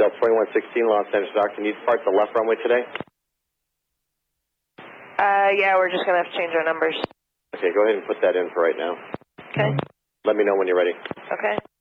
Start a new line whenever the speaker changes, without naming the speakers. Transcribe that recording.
Delta 2116, Los Angeles Doctor. Need to depart the left runway today?
Yeah, we're just going to have to change our numbers.
Okay, go ahead and put that in for right now.
Okay.
Let me know when you're ready.
Okay.